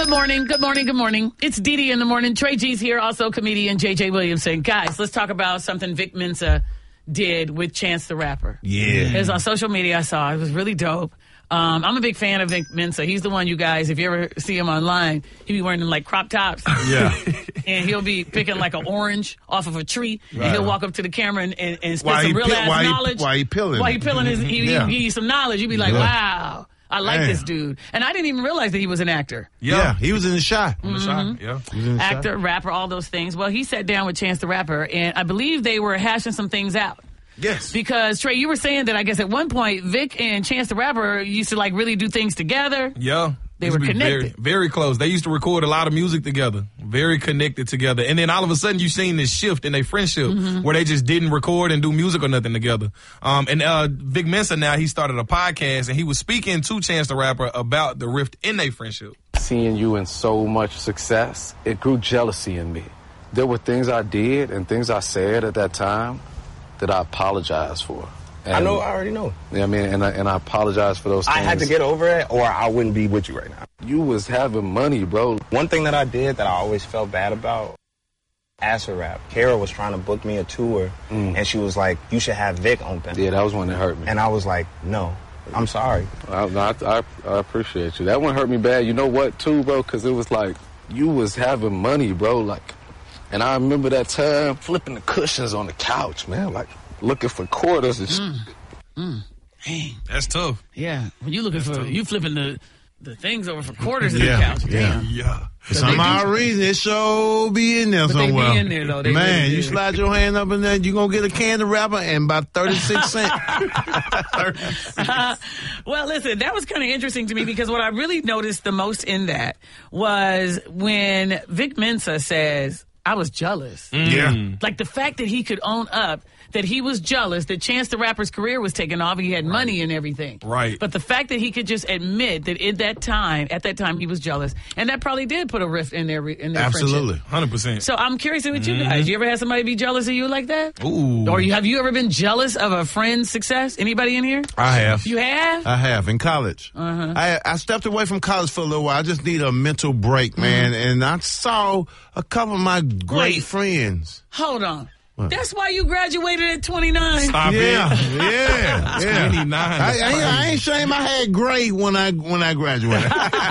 Good morning. It's Dee Dee in the morning. Trey G's here, also comedian JJ Williamson. Guys, let's talk about something Vic Mensa did with Chance the Rapper. Yeah. It was on social media. I saw it. It was really dope. I'm a big fan of Vic Mensa. He's the one, you guys, if you ever see him online, he'll be wearing them like crop tops. Yeah. And he'll be picking like an orange off of a tree. Right. And he'll walk up to the camera and spit some real ass knowledge. While he peeling. While he peeling his, he'll give you some knowledge. You'd be like, wow. I like this dude. And I didn't even realize that he was an actor. Yeah, he was in The Shot. Actor, rapper, all those things. Well, he sat down with Chance the Rapper, and I believe they were hashing some things out. Yes. Because, Trey, you were saying that I guess at one point, Vic and Chance the Rapper used to like really do things together. Yeah. They were connected. Very, very close. They used to record a lot of music together. Very connected together. And then all of a sudden you seen this shift in their friendship where they just didn't record and do music or nothing together. Vic Mensa now, he started a podcast and he was speaking to Chance the Rapper about the rift in their friendship. Seeing you in so much success, it grew jealousy in me. There were things I did and things I said at that time that I apologize for. And, I already know. Yeah, I mean, and I apologize for those things. I had to get over it, or I wouldn't be with you right now. You was having money, bro. One thing that I did that I always felt bad about, Acid Rap. Kara was trying to book me a tour, and she was like, you should have Vic open. Yeah, that was one that hurt me. And I was like, no, I'm sorry. I appreciate you. That one hurt me bad. You know what, too, bro? Because it was like, you was having money, bro. Like, and I remember that time flipping the cushions on the couch, man, like, looking for quarters and Dang. That's tough. Yeah. When you looking for, you flipping the things over for quarters in the couch. Damn. Yeah. For some odd reason, it sure be in there somewhere. They be in there, though. Man, you slide your hand up in there, you're going to get a can of Rapper and about 36 cents. Well, listen, that was kind of interesting to me because what I really noticed the most in that was when Vic Mensa says, I was jealous. Yeah. Like the fact that he could own up that he was jealous that Chance the Rapper's career was taking off. He had money and everything. Right. But the fact that he could just admit that at that time, he was jealous. And that probably did put a rift in their Absolutely. friendship. 100%. So I'm curious with you guys. You ever had somebody be jealous of you like that? Ooh. Or have you ever been jealous of a friend's success? Anybody in here? I have. You have? I have, in college. I stepped away from college for a little while. I just need a mental break, man. And I saw a couple of my great friends. Hold on. That's why you graduated at 29. Stop it. Yeah. 29. I ain't ashamed I had grade when I graduated.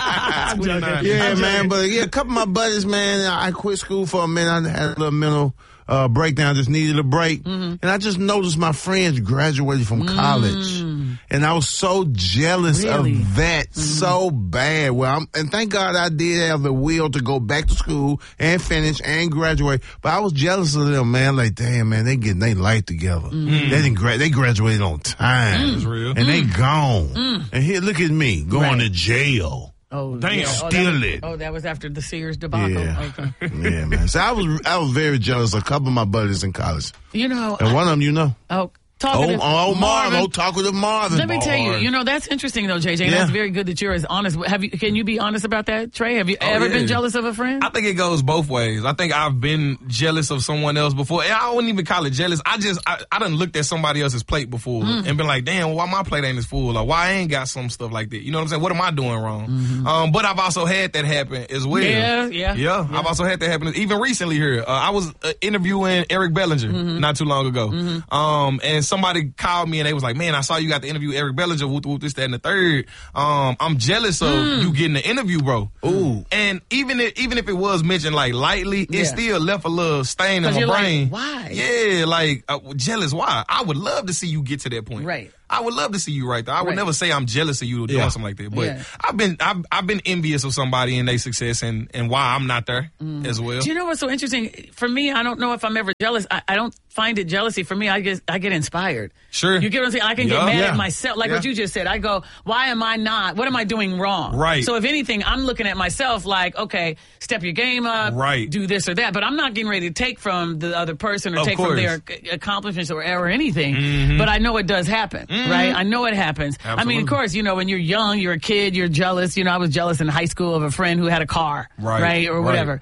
Man. But a couple of my buddies, man, I quit school for a minute. I had a little mental breakdown, just needed a break. And I just noticed my friends graduated from college. And I was so jealous of that so bad. And thank God I did have the will to go back to school and finish and graduate. But I was jealous of them, man. Like, damn, man, they getting their life together. They graduated on time. That's real. And they gone. And here, look at me, going to jail. Oh, damn! Yeah. Steal it. Oh, that was after the Sears debacle. Yeah, okay. Yeah, man. So I was very jealous of a couple of my buddies in college. You know, and one of them, you know. Marvin. Talkative Marvin. Let me tell you, that's interesting though, JJ. That's very good that you're as honest. Can you be honest about that, Trey? Have you ever been jealous of a friend? I think it goes both ways. I think I've been jealous of someone else before. And I wouldn't even call it jealous. I done looked at somebody else's plate before and been like, damn, why my plate ain't as full? Or why I ain't got some stuff like that? You know what I'm saying? What am I doing wrong? But I've also had that happen as well. Yeah. I've also had that happen. Even recently here, I was interviewing Eric Bellinger not too long ago. And somebody called me and they was like, man, I saw you got to interview Eric Bellinger, this, that, and the third. I'm jealous of you getting the interview, bro. Ooh. And even if it was mentioned like lightly, it still left a little stain in my brain. Like, why? Yeah, like jealous. Why? I would love to see you get to that point. Right. I would love to see you right there. I would never say I'm jealous of you doing something like that. But I've been envious of somebody and their success and why I'm not there as well. Do you know what's so interesting? For me, I don't know if I'm ever jealous. I don't find it jealousy. For me, I get inspired. Sure. You get what I'm saying? I can get mad at myself. Like what you just said. I go, why am I not? What am I doing wrong? Right. So if anything, I'm looking at myself like, okay, step your game up. Right. Do this or that. But I'm not getting ready to take from the other person or take from their accomplishments or anything. But I know it does happen. Right? I know it happens. Absolutely. I mean, of course, when you're young, you're a kid, you're jealous. I was jealous in high school of a friend who had a car. Right? Or whatever.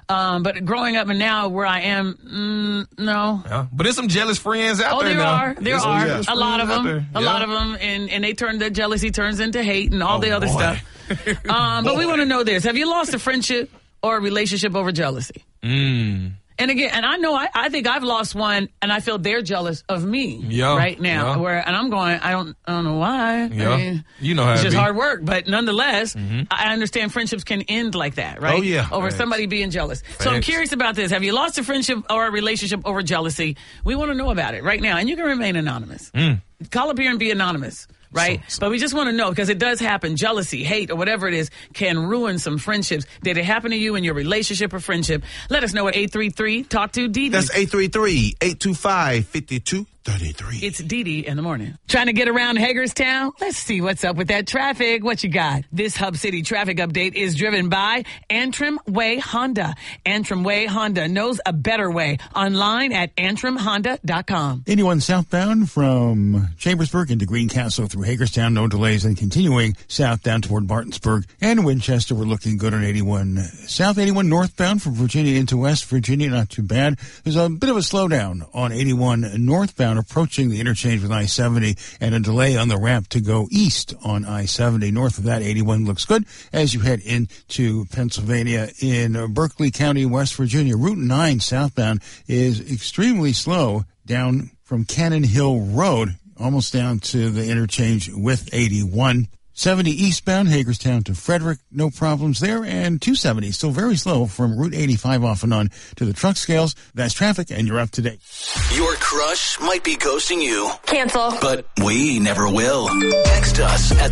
But growing up and now where I am, no. Yeah. But there's some jealous friends out there now. There are. A lot of them. A lot of them. And they turn, that jealousy turns into hate and all the other stuff. But we want to know this. Have you lost a friendship or a relationship over jealousy? And again, and I know, I think I've lost one, and I feel they're jealous of me right now. And I'm going, I don't know why. Yeah. I mean, you know how it's it just be. hard work, but nonetheless, I understand friendships can end like that, right? Oh, yeah. Over somebody being jealous. So I'm curious about this. Have you lost a friendship or a relationship over jealousy? We want to know about it right now, and you can remain anonymous. Call up here and be anonymous. Right? But we just want to know, because it does happen. Jealousy, hate, or whatever it is can ruin some friendships. Did it happen to you in your relationship or friendship? Let us know at 833 Talk to Dee Dee. That's 833-825-5233. It's Dee Dee in the morning. Trying to get around Hagerstown? Let's see what's up with that traffic. What you got? This Hub City traffic update is driven by Antrim Way Honda. Antrim Way Honda knows a better way. Online at antrimhonda.com. 81 southbound from Chambersburg into Greencastle through Hagerstown. No delays, and continuing south down toward Martinsburg and Winchester. We're looking good on 81 south. 81 northbound from Virginia into West Virginia. Not too bad. There's a bit of a slowdown on 81 northbound approaching the interchange with I-70, and a delay on the ramp to go east on I-70. North of that, 81 looks good as you head into Pennsylvania. In Berkeley County, West Virginia, Route 9 southbound is extremely slow down from Cannon Hill Road, almost down to the interchange with 81. 70 eastbound, Hagerstown to Frederick, no problems there. And 270, still very slow from Route 85 off and on to the truck scales. That's traffic, and you're up to date. Your crush might be ghosting you. Cancel. But we never will. Text us at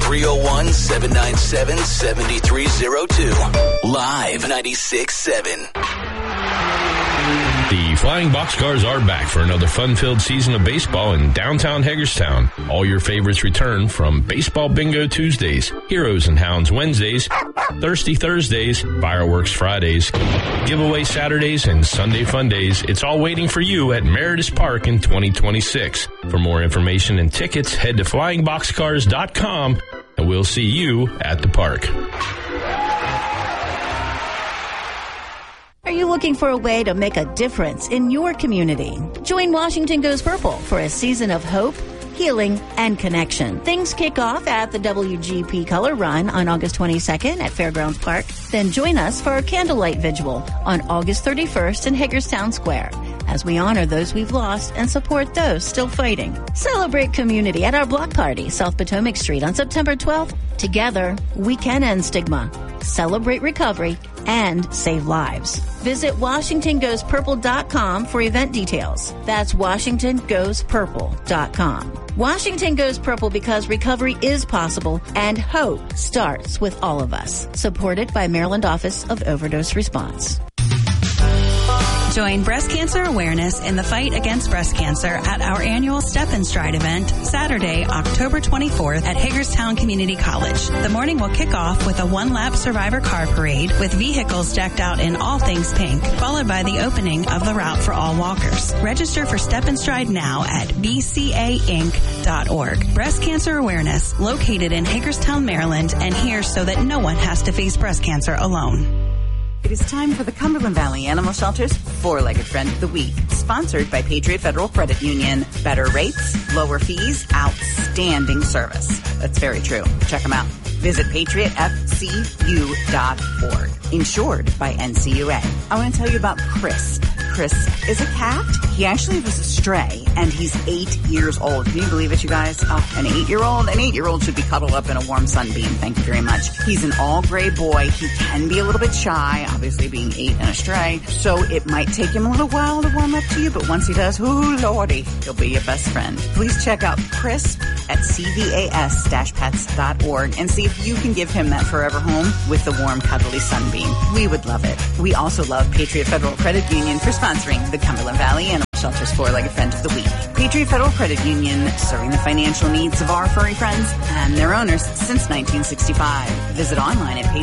301-797-7302. Live 96.7. The Flying Boxcars are back for another fun-filled season of baseball in downtown Hagerstown. All your favorites return, from Baseball Bingo Tuesdays, Heroes and Hounds Wednesdays, Thirsty Thursdays, Fireworks Fridays, Giveaway Saturdays, and Sunday Fun Days. It's all waiting for you at Meredith Park in 2026. For more information and tickets, head to flyingboxcars.com, and we'll see you at the park. Are you looking for a way to make a difference in your community? Join Washington Goes Purple for a season of hope, healing, and connection. Things kick off at the WGP Color Run on August 22nd at Fairgrounds Park. Then join us for a candlelight vigil on August 31st in Hagerstown Square, as we honor those we've lost and support those still fighting. Celebrate community at our block party, South Potomac Street, on September 12th. Together, we can end stigma, celebrate recovery, and save lives. Visit WashingtonGoesPurple.com for event details. That's WashingtonGoesPurple.com. Washington Goes Purple, because recovery is possible and hope starts with all of us. Supported by Maryland Office of Overdose Response. Join breast cancer awareness in the fight against breast cancer at our annual Step and Stride event, Saturday, October 24th at Hagerstown Community College. The morning will kick off with a one-lap survivor car parade with vehicles decked out in all things pink, followed by the opening of the route for all walkers. Register for Step and Stride now at bcainc.org. Breast cancer awareness, located in Hagerstown, Maryland, and here so that no one has to face breast cancer alone. It is time for the Cumberland Valley Animal Shelter's Four-Legged Friend of the Week, sponsored by Patriot Federal Credit Union. Better rates, lower fees, outstanding service. That's very true. Check them out. Visit patriotfcu.org. Insured by NCUA. I want to tell you about Chris. Chris is a cat. He actually was a stray, and he's 8 years old. Can you believe it, you guys? An 8-year-old should be cuddled up in a warm sunbeam. Thank you very much. He's an all-gray boy. He can be a little bit shy, obviously being 8 and a stray, so it might take him a little while to warm up to you, but once he does, ooh, lordy, he'll be your best friend. Please check out Chris at cvas-pets.org and see if you can give him that forever home with the warm, cuddly sunbeam. We would love it. We also love Patriot Federal Credit Union for sponsoring the Cumberland Valley Animal Shelter's Four-Legged Friend of the Week. Patriot Federal Credit Union, serving the financial needs of our furry friends and their owners since 1965. Visit online at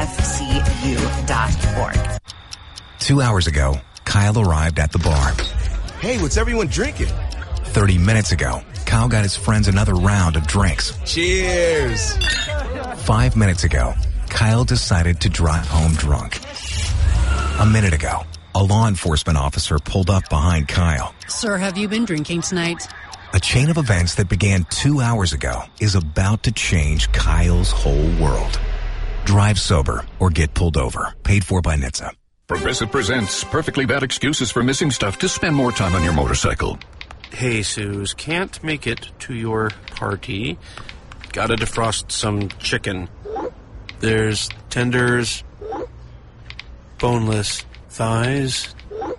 patriotfcu.org. 2 hours ago, Kyle arrived at the bar. Hey, what's everyone drinking? 30 minutes ago, Kyle got his friends another round of drinks. Cheers! 5 minutes ago, Kyle decided to drive home drunk. A minute ago, a law enforcement officer pulled up behind Kyle. Sir, have you been drinking tonight? A chain of events that began 2 hours ago is about to change Kyle's whole world. Drive sober or get pulled over. Paid for by NHTSA. Progressive presents perfectly bad excuses for missing stuff to spend more time on your motorcycle. Hey, Suze, can't make it to your party. Gotta defrost some chicken. There's tenders, boneless thighs.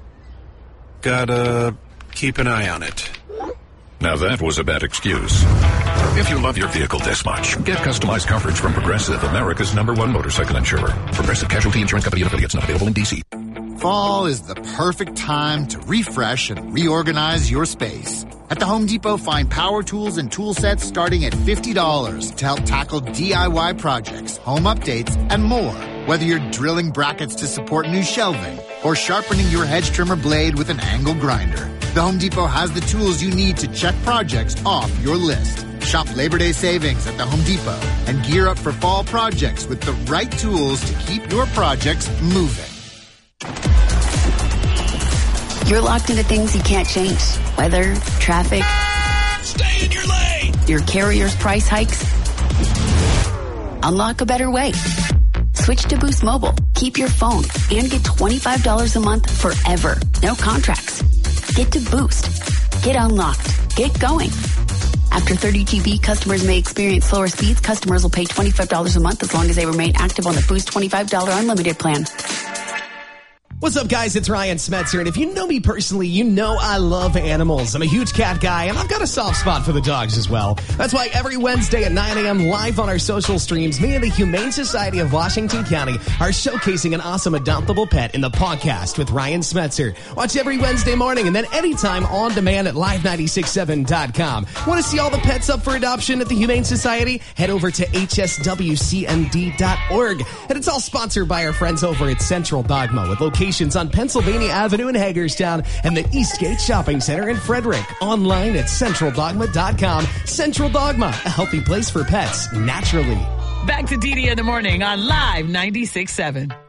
Gotta keep an eye on it. Now that was a bad excuse. If you love your vehicle this much, get customized coverage from Progressive, America's #1 motorcycle insurer. Progressive Casualty Insurance Company and affiliates, not available in D.C. Fall is the perfect time to refresh and reorganize your space. At the Home Depot, find power tools and tool sets starting at $50 to help tackle DIY projects, home updates, and more. Whether you're drilling brackets to support new shelving or sharpening your hedge trimmer blade with an angle grinder, the Home Depot has the tools you need to check projects off your list. Shop Labor Day savings at the Home Depot and gear up for fall projects with the right tools to keep your projects moving. You're locked into things you can't change. Weather, traffic. Stay in your lane! Your carrier's price hikes. Unlock a better way. Switch to Boost Mobile. Keep your phone and get $25 a month forever. No contracts. Get to Boost. Get unlocked. Get going. After 30 GB, customers may experience slower speeds. Customers will pay $25 a month as long as they remain active on the Boost $25 unlimited plan. What's up, guys? It's Ryan Smetzer, and if you know me personally, you know I love animals. I'm a huge cat guy, and I've got a soft spot for the dogs as well. That's why every Wednesday at 9 a.m. live on our social streams, me and the Humane Society of Washington County are showcasing an awesome adoptable pet in the podcast with Ryan Smetzer. Watch every Wednesday morning and then anytime on demand at live967.com. Want to see all the pets up for adoption at the Humane Society? Head over to hswcmd.org. And it's all sponsored by our friends over at Central Dogma with locations on Pennsylvania Avenue in Hagerstown and the Eastgate Shopping Center in Frederick. Online at centraldogma.com. Central Dogma, a healthy place for pets naturally. Back to DD in the morning on Live 96.7.